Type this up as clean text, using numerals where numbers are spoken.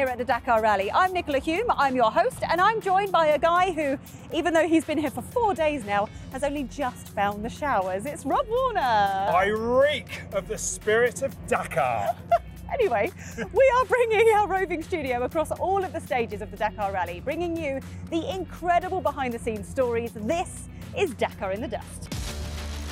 here at the Dakar Rally. I'm Nicola Hume, I'm your host, and I'm joined by a guy who, even though he's been here for 4 days now, has only just found the showers. It's Rob Warner. I reek of the spirit of Dakar. Anyway, we are bringing our roving studio across all of the stages of the Dakar Rally, bringing you the incredible behind-the-scenes stories. This is Dakar in the Dust.